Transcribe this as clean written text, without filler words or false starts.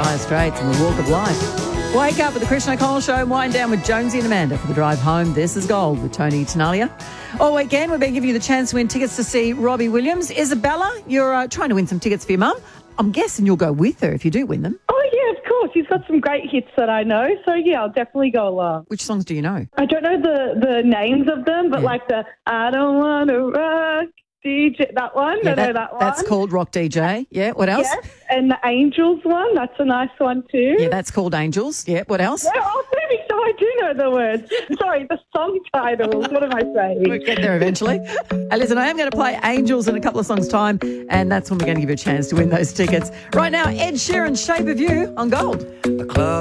Dire Straits and The Walk of Life. Wake up with the Christian O'Connell Show and wind down with Jonesy and Amanda for the drive home. This is Gold with Tony Tenalia. All weekend, we've been giving you the chance to win tickets to see Robbie Williams. Isabella, you're trying to win some tickets for your mum. I'm guessing you'll go with her if you do win them. Oh, yeah, of course. He's got some great hits that I know. So, yeah, I'll definitely go along. Which songs do you know? I don't know the names of them, but like the I Don't Want to Rock DJ, that one. Yeah, I know that one. That's called Rock DJ. Yeah, what else? Yes, and the Angels one. That's a nice one too. Yeah, that's called Angels. Yeah, what else? Yeah, oh, maybe so. I do know the words. Sorry, the song titles. What am I saying? We'll get there eventually. Listen, I am going to play Angels in a couple of songs' time, and that's when we're going to give you a chance to win those tickets. Right now, Ed Sheeran's Shape of You on Gold.